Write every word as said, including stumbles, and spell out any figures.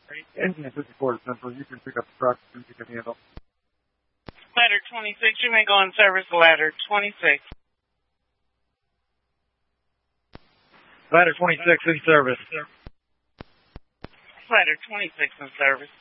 Engine fifty-four is simple. You can pick up the truck and you can handle. Ladder twenty-six, you may go on service. Ladder twenty-six. Ladder twenty-six in service. Ladder twenty-six in service.